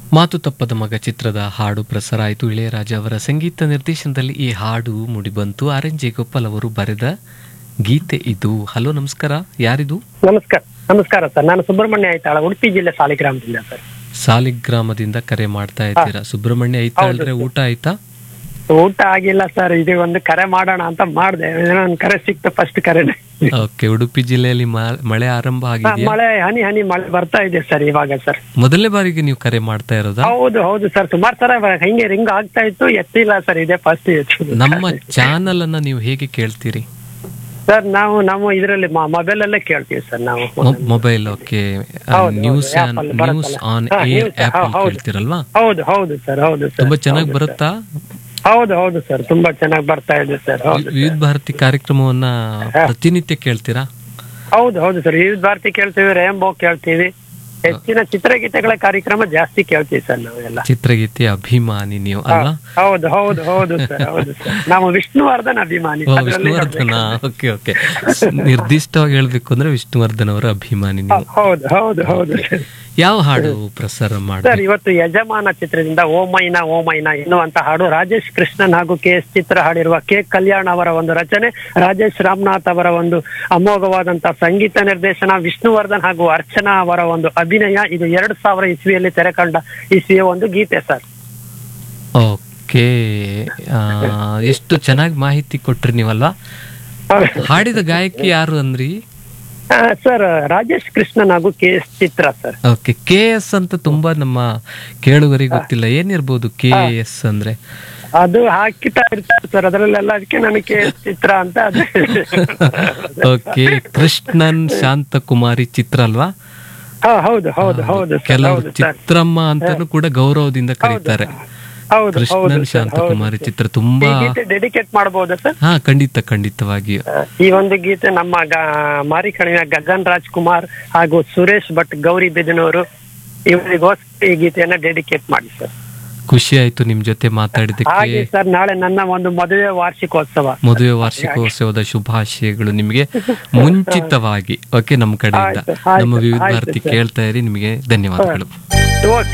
ಮಾತು ತಪ್ಪದ ಮಗ ಚಿತ್ರದ ಹಾಡು ಪ್ರಸಾರ ಆಯಿತು. ಇಳೆಯರಾಜ ಅವರ ಸಂಗೀತ ನಿರ್ದೇಶನದಲ್ಲಿ ಈ ಹಾಡು ಮೂಡಿಬಂತು. ಆರ್.ಎನ್. ಜೇಗೋಪಾಲ್ ಅವರು ಬರೆದ ಗೀತೆ ಇದು. ಹಲೋ, ನಮಸ್ಕಾರ. ಯಾರಿದು? ನಮಸ್ಕಾರ ಸರ್. ನಾನು ಸುಬ್ರಹ್ಮಣ್ಯ ಐತಾಳ, ಉಡುಪಿ ಜಿಲ್ಲೆ ಸಾಲಿಗ್ರಾಮದಿಂದ ಸರ್. ಸಾಲಿಗ್ರಾಮದಿಂದ ಕರೆ ಮಾಡ್ತಾ ಇದ್ದೀರಾ? ಸುಬ್ರಹ್ಮಣ್ಯ ಐತಾಳ್ರೆ ಊಟ ಆಯ್ತಾ? ಊಟ ಆಗಿಲ್ಲ ಸರ್. ಇದು ಒಂದು ಕರೆ ಮಾಡೋಣ ಅಂತ ಮಾಡಿದೆ, ಒಂದು ಕರೆ ಸಿಕ್ತು, ಫಸ್ಟ್ ಕರೆ. ಓಕೆ. ಉಡುಪಿ ಜಿಲ್ಲೆಯಲ್ಲಿ ಮಳೆ ಆರಂಭ ಆಗಿದೆ? ಮಳೆ ಹನಿ ಹನಿ ಮಳೆ ಬರ್ತಾ ಇದೆ ಸರ್ ಇವಾಗ ಸರ್. ಮೊದಲನೇ ಬಾರಿಗೆ ನೀವು ಕರೆ ಮಾಡ್ತಾ ಇರೋದಾ? ಹೌದು ಸರ್. ಸುಮಾರು ಸರ ಹಿಂಗೆ ರಿಂಗ್ ಆಗ್ತಾ ಇತ್ತು, ಎತ್ತಿಲ್ಲ ಸರ್. ಇದೇ ಫಸ್ಟ್. ನಮ್ಮ ಚಾನಲ್ ಅನ್ನ ನೀವು ಹೇಗೆ ಕೇಳ್ತೀರಿ ಸರ್? ನಾವು ಇದರಲ್ಲಿ ಮೊಬೈಲ್ ಅಲ್ಲೇ ಕೇಳ್ತೀವಿ ಸರ್. ನಾವು mobile. Okay. News on air app ಕೇಳ್ತೀರಲ್ವಾ? ಹೌದು ಸರ್. ತುಂಬಾ ಚೆನ್ನಾಗಿ ಬರುತ್ತಾ? ಹೌದು ಸರ್, ತುಂಬಾ ಚೆನ್ನಾಗಿ ಬರ್ತಾ ಇದೆ ಸರ್. ವಿವಿಧ ಭಾರತಿ ಕಾರ್ಯಕ್ರಮವನ್ನ ಪ್ರತಿನಿತ್ಯ ಕೇಳ್ತೀರಾ? ಹೌದು ಸರ್. ವಿವಿಧ ಭಾರತಿ ಕೇಳ್ತೀವಿ, ರೇಂಬೋ ಕೇಳ್ತೀವಿ. ಹೆಚ್ಚಿನ ಚಿತ್ರಗೀತೆಗಳ ಕಾರ್ಯಕ್ರಮ ಜಾಸ್ತಿ ಕೇಳ್ತೀವಿ ಸರ್ ನಾವೆಲ್ಲ. ಚಿತ್ರಗೀತೆ ಅಭಿಮಾನಿ ನೀವು ಅಲ್ವಾ? ಹೌದು ಸರ್. ನಾವು ವಿಷ್ಣುವರ್ಧನ್ ಅಭಿಮಾನಿ. ವಿಷ್ಣುವರ್ಧನ. ಓಕೆ. ನಿರ್ದಿಷ್ಟವಾಗಿ ಹೇಳ್ಬೇಕು ಅಂದ್ರೆ ವಿಷ್ಣುವರ್ಧನ್ ಅವರ ಅಭಿಮಾನಿ ನೀವು. ಹೌದು ಸರ್. ಯಾವ ಹಾಡು ಪ್ರಸಾರ ಮಾಡಿ ಸರ್? ಇವತ್ತು ಯಜಮಾನ ಚಿತ್ರದಿಂದ ಓ ಮೈನಾ ಎನ್ನುವಂತ ಹಾಡು ರಾಜೇಶ್ ಕೃಷ್ಣನ್ ಹಾಗೂ KS ಚಿತ್ರ ಹಾಡಿರುವ ಕೆ ಕಲ್ಯಾಣ್ ಅವರ ಒಂದು ರಚನೆ, ರಾಜೇಶ್ ರಾಮನಾಥ್ ಅವರ ಒಂದು ಅಮೋಘವಾದಂತಹ ಸಂಗೀತ ನಿರ್ದೇಶನ, ವಿಷ್ಣುವರ್ಧನ್ ಹಾಗೂ ಅರ್ಚನಾ ಅವರ ಒಂದು ಅಭಿನಯ. ಇದು 2000 ಇಸ್ವಿಯಲ್ಲಿ ತೆರೆಕಂಡ ಇಸ್ವಿಯ ಒಂದು ಗೀತೆ ಸರ್. ಓಕೆ. ಎಷ್ಟು ಚೆನ್ನಾಗಿ ಮಾಹಿತಿ ಕೊಟ್ರಿ ನೀವಲ್ವಾ? ಹಾಡಿದ ಗಾಯಕಿ ಯಾರು ಅಂದ್ರಿ ಸರ್? ರಾಜೇಶ್ ಕೃಷ್ಣನ್ ಹಾಗೂ KS ಚಿತ್ರ ಸರ್. ಓಕೆ. KS ಅಂತ ತುಂಬಾ ನಮ್ಮ ಕೇಳುಗರಿಗೆ ಗೊತ್ತಿಲ್ಲ. ಏನಿರ್ಬೋದು KS ಅಂದ್ರೆ? ಅದು ಹಾಕಿತಾ ಇರ್ತಾರೆ ಸರ್ ಅದರಲ್ಲೆಲ್ಲ, ಅದಕ್ಕೆ ನನಗೆ KS ಚಿತ್ರ ಅಂತ. ಓಕೆ. ಕೃಷ್ಣನ್ ಶಾಂತಕುಮಾರಿ ಚಿತ್ರ ಅಲ್ವಾ? ಹೌದು. ಕೆಲವರು ಚಿತ್ರಮ್ಮ ಅಂತಾನು ಕೂಡ ಗೌರವದಿಂದ ಕರೀತಾರೆ. ಕೃಷ್ಣನ್ ಶಾಂತಕುಮಾರಿ ಚಿತ್ರ ತುಂಬಾ ಡೆಡಿಕೇಟ್ ಮಾಡಬಹುದಾ ಸರ್? ಖಂಡಿತವಾಗಿ. ಈ ಒಂದು ಗೀತೆ ನಮ್ಮ ಮಾರಿಕಣಿನ ಗಗನ್ ರಾಜ್ಕುಮಾರ್ ಹಾಗೂ ಸುರೇಶ್ ಭಟ್ ಗೌರಿ ಬಿದನೂರು ಇವರಿಗೋಸ್ಕರ ಈ ಗೀತೆಯನ್ನ ಡೆಡಿಕೇಟ್ ಮಾಡಿ ಸರ್. ಖುಷಿ ಆಯ್ತು ನಿಮ್ ಜೊತೆ ಮಾತಾಡಿದಕ್ಕೆ. ಹಾಗೆ ಸರ್, ನಾಳೆ ನನ್ನ ಒಂದು ಮದುವೆ ವಾರ್ಷಿಕೋತ್ಸವದ ಶುಭಾಶಯಗಳು ನಿಮಗೆ ಮುಂಚಿತವಾಗಿ. ಓಕೆ, ನಮ್ಮ ಕಡೆಯಿಂದ ನಮ್ಮ ವಿವಿಧ ಭಾರತಿ ಕೇಳ್ತಾ ಇರಿ. ನಿಮಗೆ ಧನ್ಯವಾದಗಳು.